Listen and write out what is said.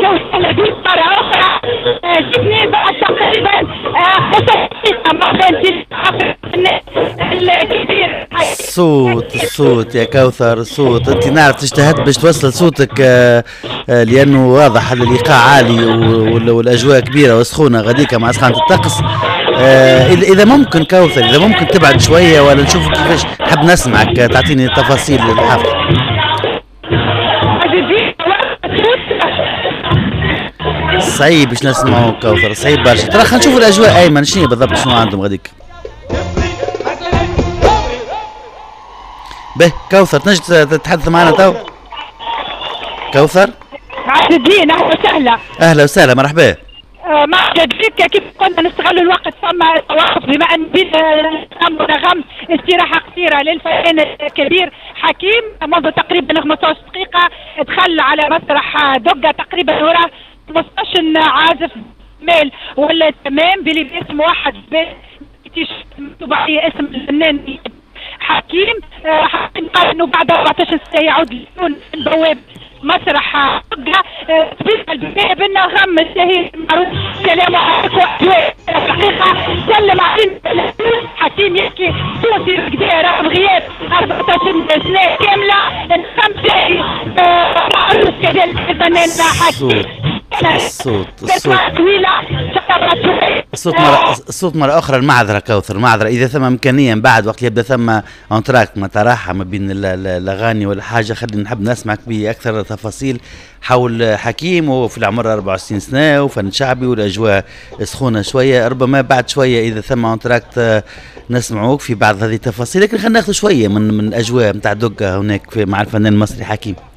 وسهلا بك مرة أخرى. جبني بعد تقريبا 5 دقائق ما بين الكبير. الصوت يا كوثر، الصوت انت نعرف تجتهد باش توصل صوتك لانه واضح هذا الايقاع عالي والاجواء كبيره وسخونه غاديكا مع سخانه الطقس. اذا ممكن كوثر، اذا ممكن تبعد شويه ولا نشوف كيفاش، نحب نسمعك تعطيني تفاصيل الحفل. صعيب باش نسمعوا كوثر، صعيب برشا. ترى خلينا نشوفوا الاجواء. ايمن شنو بالضبط شنو عندهم غاديك؟ به كوثر تنجم تتحدث معنا تو؟ كوثر؟ معتدين اهلا وسهلا. اهلا وسهلا مرحبا. معجد بك كيف قلنا نستغل الوقت، فما توقف بما ان بين نغم استراحه قصيره للفنان الكبير حكيم منذ تقريبا 15 دقيقه دخل على مسرح دقه تقريبا وراه 15 عازف ميل ولا تمام بلباس موحد مكتوب عليه اسم الفنان حكيم. حكيم قال انه بعد 14 سنه يعود للون البواب مسرح دقه بالبدايه بالنغم الشهير معروف. السلام عليكم الحقيقه سلم علينا حكيم يحكي تونسي بكدا رغم غياب 14 سنه كامله. النغم جاي معروف كذلك الفنان حكيم. الصوت مرة أخرى. المعذرة كوثر، المعذرة إذا ثم إمكانية بعد وقت يبدأ ثم أنتراك متراحة ما بين الأغاني ولا حاجة، خلينا نحب نسمعك بأكثر تفاصيل حول حكيم وفي العمر 24 سنة وفن شعبي والأجواء سخونة شوية. ربما بعد شوية إذا ثم أنتراك نسمعوك في بعض هذه التفاصيل، لكن خلينا ناخذ شوية من الأجواء نتاع دقة هناك مع الفنان المصري حكيم.